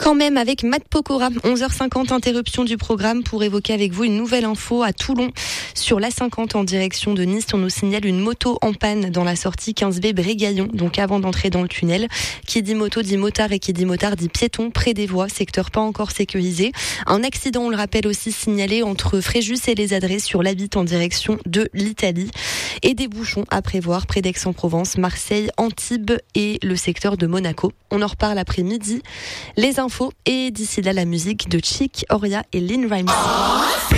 Quand même avec Matt Pokora, 11h50, interruption du programme pour évoquer avec vous une nouvelle info à Toulon. Sur l'A50 en direction de Nice, on nous signale une moto en panne dans la sortie 15B Brégaillon, donc avant d'entrer dans le tunnel. Qui dit moto dit motard et qui dit motard dit piéton près des voies, secteur pas encore sécurisé. Un accident, on le rappelle aussi, signalé entre Fréjus et les Adresses sur l'A8 en direction de l'Italie. Et des bouchons à prévoir près d'Aix-en-Provence, Marseille, Antibes et le secteur de Monaco. On en reparle après-midi. Les infos et d'ici là la musique de Chic, Oria et Lynn Rimes.